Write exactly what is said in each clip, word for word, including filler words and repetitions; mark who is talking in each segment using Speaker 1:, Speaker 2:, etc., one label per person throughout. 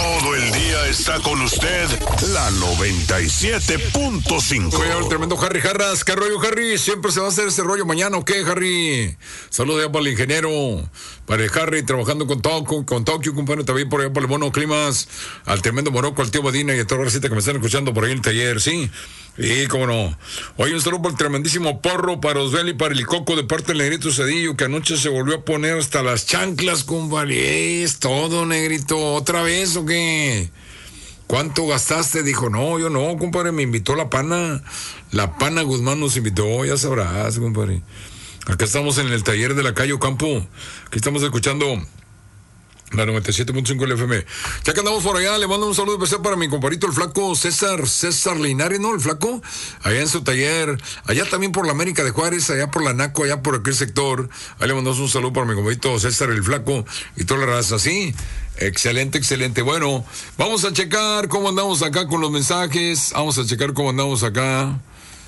Speaker 1: Todo el día está con usted la noventa y siete punto cinco.
Speaker 2: Oye, el tremendo Harry Jarras. ¿Qué rollo, Harry? ¿Siempre se va a hacer ese rollo mañana o qué, Harry? Saludos allá para el ingeniero, para el Harry, trabajando con Tokio, con Tokio, compadre, también por allá para el Mono Climas, al tremendo Morocco, al tío Badina y a toda la receta que me están escuchando por ahí en el taller, ¿sí? Y cómo no. Oye, un saludo para el tremendísimo Porro, para Osbel y para el Coco de parte del Negrito Cedillo, que anoche se volvió a poner hasta las chanclas, compadre. Es todo, Negrito. ¿Otra vez o qué? ¿Cuánto gastaste? Dijo, no, yo no, compadre, me invitó la pana. La pana Guzmán nos invitó, ya sabrás, compadre. Acá estamos en el taller de la calle Ocampo. Aquí estamos escuchando la noventa y siete punto cinco L F M. Ya que andamos por allá, le mando un saludo especial para mi compadrito, el flaco César, César Linares, ¿no? El flaco, allá en su taller, allá también por la América de Juárez, allá por la Naco, allá por aquel sector. Ahí le mandamos un saludo para mi compadrito César, el flaco, y toda la raza, ¿sí? Excelente, excelente. Bueno, vamos a checar cómo andamos acá con los mensajes. Vamos a checar cómo andamos acá.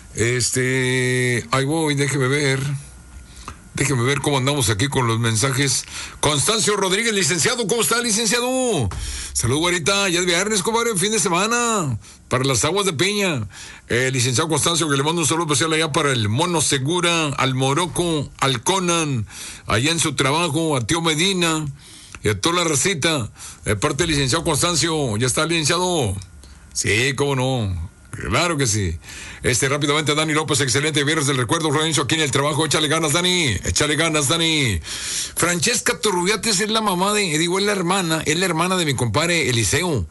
Speaker 2: Este, ahí voy, déjeme ver. Déjeme ver cómo andamos aquí con los mensajes. Constancio Rodríguez, licenciado, ¿cómo está, licenciado? Salud, güerita, ya es viernes, compadre, fin de semana, para las aguas de Peña. Eh, licenciado Constancio, que le mando un saludo especial allá para el Mono Segura, al Morocco, al Conan, allá en su trabajo, a tío Medina y a toda la recita. De parte del licenciado Constancio, ¿ya está, licenciado? Sí, cómo no. Claro que sí. Este, rápidamente, Dani López, excelente viernes del recuerdo, Florencio, aquí en el trabajo. Échale ganas, Dani. Échale ganas, Dani. Francesca Turrubiates es la mamá de, digo, es la hermana, es la hermana de mi compadre Eliseo.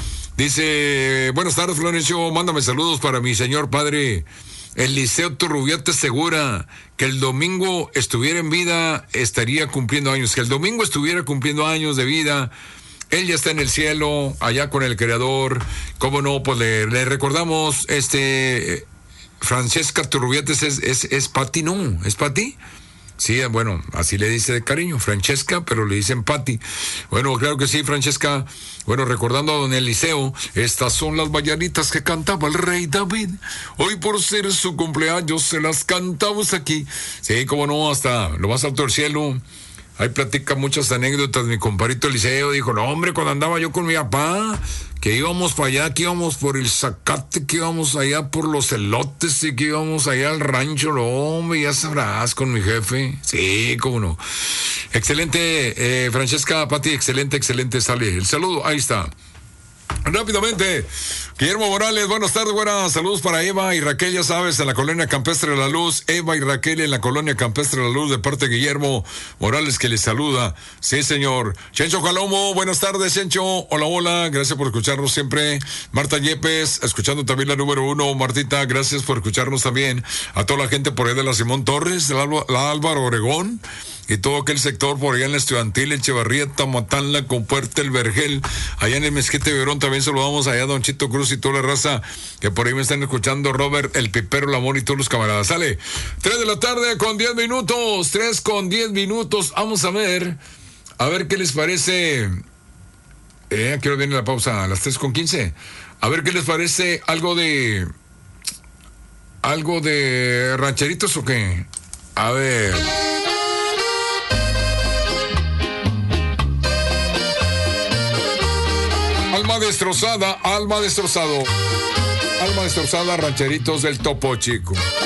Speaker 2: Dice, buenas tardes, Florencio, mándame saludos para mi señor padre Eliseo Turrubiates Segura, que el domingo estuviera en vida, estaría cumpliendo años. Que el domingo estuviera cumpliendo años de vida. Él ya está en el cielo, allá con el Creador. ¿Cómo no? Pues le, le recordamos, este, Francesca Turrubiates es, es, es Pati, ¿no? ¿Es Pati? Sí, bueno, así le dice de cariño, Francesca, pero le dicen Pati. Bueno, claro que sí, Francesca. Bueno, recordando a don Eliseo, estas son las mañanitas que cantaba el rey David. Hoy por ser su cumpleaños se las cantamos aquí. Sí, cómo no, hasta lo más alto del cielo. Ahí platica muchas anécdotas. Mi compadrito Eliseo dijo, no, hombre, cuando andaba yo con mi papá, que íbamos para allá, que íbamos por el zacate, que íbamos allá por los elotes y que íbamos allá al rancho, no, hombre, ya sabrás, con mi jefe. Sí, cómo no. Excelente, eh, Francesca, Pati, excelente, excelente, sale. El saludo, ahí está. Rápidamente, Guillermo Morales, buenas tardes, buenas, saludos para Eva y Raquel, ya sabes, en la colonia Campestre de la Luz. Eva y Raquel en la colonia Campestre de la Luz, de parte de Guillermo Morales, que les saluda. Sí, señor. Chencho Jalomo, buenas tardes, Chencho. Hola, hola, gracias por escucharnos siempre. Marta Yepes, escuchando también la número uno. Martita, gracias por escucharnos también. A toda la gente por ahí de la Simón Torres, de la, la Álvaro Obregón, y todo aquel sector por allá en la Estudiantil, Echevarrieta, Matanla, Compuerta, El Vergel, allá en el Mezquite Verón. También saludamos allá a Don Chito Cruz y toda la raza que por ahí me están escuchando, Robert, el Pipero, el Amor y todos los camaradas. Sale, tres de la tarde con diez minutos, tres con diez minutos. Vamos a ver, a ver qué les parece. Eh, quiero viene la pausa a las tres con quince. A ver qué les parece algo de, algo de rancheritos o qué. A ver. Alma destrozada, alma destrozado. Alma destrozada, rancheritos del Topo Chico.